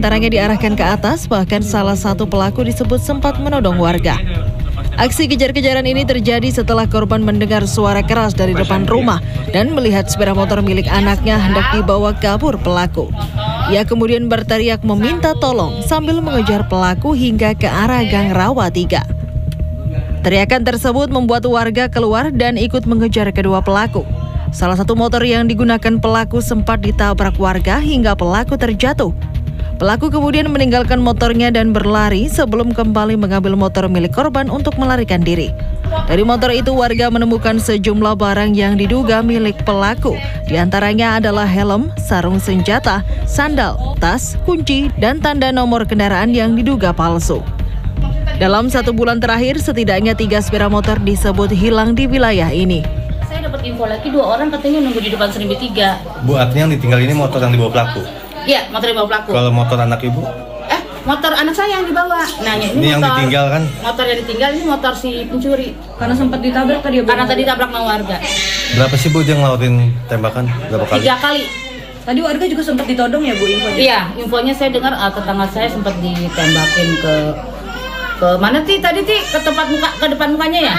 diantaranya diarahkan ke atas, bahkan salah satu pelaku disebut sempat menodong warga. Aksi kejar-kejaran ini terjadi setelah korban mendengar suara keras dari depan rumah dan melihat sepeda motor milik anaknya hendak dibawa kabur pelaku. Ia kemudian berteriak meminta tolong sambil mengejar pelaku hingga ke arah Gang Rawa 3. Teriakan tersebut membuat warga keluar dan ikut mengejar kedua pelaku. Salah satu motor yang digunakan pelaku sempat ditabrak warga hingga pelaku terjatuh. Pelaku kemudian meninggalkan motornya dan berlari sebelum kembali mengambil motor milik korban untuk melarikan diri. Dari motor itu warga menemukan sejumlah barang yang diduga milik pelaku. Di antaranya adalah helm, sarung senjata, sandal, tas, kunci, dan tanda nomor kendaraan yang diduga palsu. Dalam 1 bulan terakhir, setidaknya 3 sepeda motor disebut hilang di wilayah ini. Saya dapat info lagi 2 orang katanya nunggu di depan Serimbi 3. Bu, artinya yang ditinggal ini motor yang dibawa pelaku? Iya, motor yang dibawa pelaku. Kalau motor anak ibu? Motor anak saya yang dibawa. Nah, ini yang motor, ditinggal kan? Motor yang ditinggal ini motor si pencuri. Karena sempat ditabrak tadi ya, Bu? Karena tadi tabrak sama warga. Berapa sih Bu dia ngelautin tembakan? Berapa kali? 3 kali. Tadi warga juga sempat ditodong ya, Bu, infonya? Iya, infonya saya dengar tetangga saya sempat ditembakin ke mana Ti? Tadi Ti ke depan mukanya ya?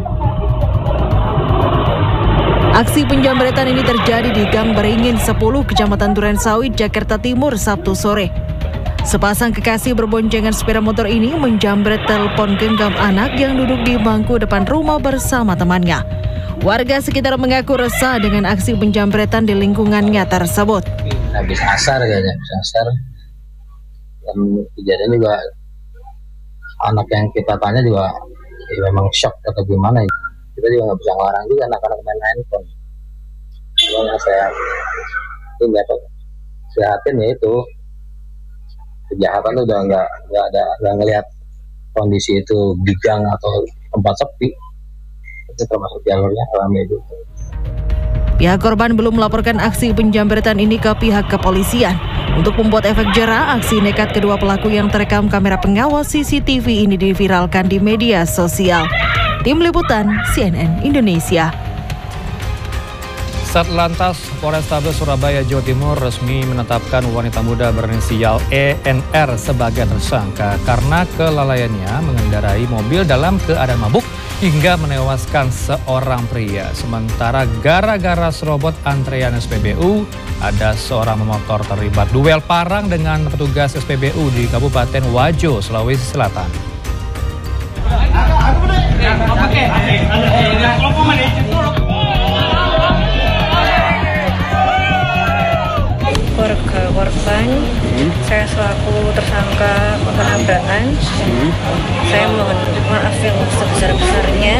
Aksi penjambretan ini terjadi di Gang Beringin 10, Kecamatan Durensawit, Jakarta Timur, Sabtu sore. Sepasang kekasih berboncengan sepeda motor ini menjambret telepon genggam anak yang duduk di bangku depan rumah bersama temannya. Warga sekitar mengaku resah dengan aksi penjambretan di lingkungannya tersebut. Habis asar kayaknya, habis asar. Dan kejadian juga anak yang kita tanya juga ya memang shock atau gimana. Kita juga nggak bisa ngelarang juga anak-anak main handphone. Cuma saya tinggal sehatin ya itu kejahatan tuh udah nggak ngelihat kondisi itu di gang atau tempat sepi. Itu termasuk jalurnya alami itu. Pihak korban belum melaporkan aksi penjambretan ini ke pihak kepolisian. Untuk membuat efek jera, aksi nekat kedua pelaku yang terekam kamera pengawas CCTV ini diviralkan di media sosial. Tim Liputan CNN Indonesia. Satlantas Polrestabes Surabaya, Jawa Timur resmi menetapkan wanita muda berinisial ENR sebagai tersangka karena kelalaiannya mengendarai mobil dalam keadaan mabuk hingga menewaskan seorang pria. Sementara gara-gara serobot antrean SPBU, ada seorang pemotor terlibat duel parang dengan petugas SPBU di Kabupaten Wajo, Sulawesi Selatan. Keluarga korban, saya selaku tersangka penabrakan, saya mohon maaf yang sebesar-besarnya.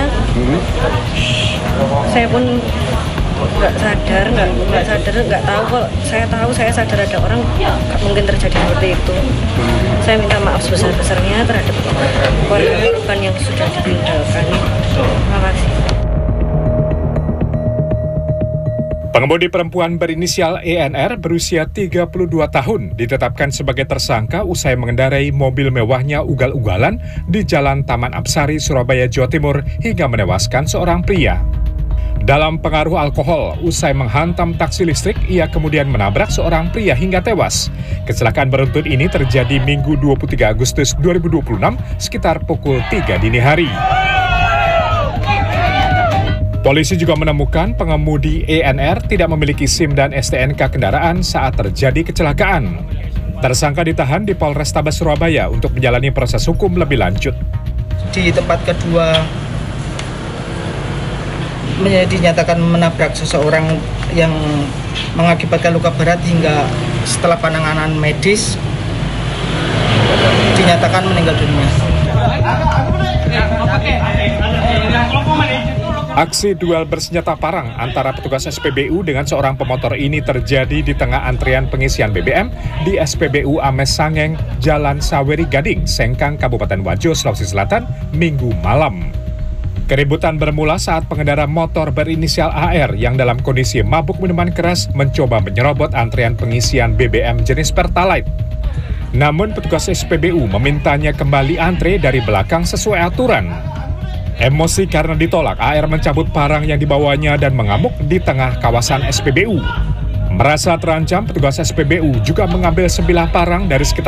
Saya pun nggak tahu kok. Saya sadar ada orang mungkin terjadi seperti itu. Saya minta maaf sebesar-besarnya terhadap keluarga korban yang sudah ditinggalkan. Terima kasih. Pengemudi perempuan berinisial ENR berusia 32 tahun ditetapkan sebagai tersangka usai mengendarai mobil mewahnya ugal-ugalan di Jalan Taman Apsari, Surabaya, Jawa Timur hingga menewaskan seorang pria. Dalam pengaruh alkohol, usai menghantam taksi listrik, ia kemudian menabrak seorang pria hingga tewas. Kecelakaan beruntun ini terjadi Minggu 23 Agustus 2026 sekitar pukul 3 dini hari. Polisi juga menemukan pengemudi ENR tidak memiliki SIM dan STNK kendaraan saat terjadi kecelakaan. Tersangka ditahan di Polrestabes Surabaya untuk menjalani proses hukum lebih lanjut. Di tempat kedua dinyatakan menabrak seseorang yang mengakibatkan luka berat hingga setelah penanganan medis dinyatakan meninggal dunia. Aksi duel bersenjata parang antara petugas SPBU dengan seorang pemotor ini terjadi di tengah antrian pengisian BBM di SPBU Ames Sangeng, Jalan Saweri Gading, Sengkang, Kabupaten Wajo, Sulawesi Selatan, Minggu malam. Keributan bermula saat pengendara motor berinisial AR yang dalam kondisi mabuk minuman keras mencoba menyerobot antrian pengisian BBM jenis Pertalite. Namun petugas SPBU memintanya kembali antre dari belakang sesuai aturan. Emosi karena ditolak, AR mencabut parang yang dibawanya dan mengamuk di tengah kawasan SPBU. Merasa terancam, petugas SPBU juga mengambil sebilah parang dari sekitar